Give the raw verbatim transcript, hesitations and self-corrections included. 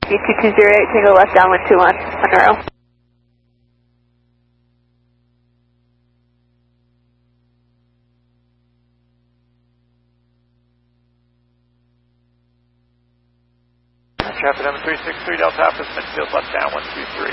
Whiskey two two zero eight, Tango left downwind two one, Monroe. Traffic number three six three Delta Alpha, Smithfield left down one two three.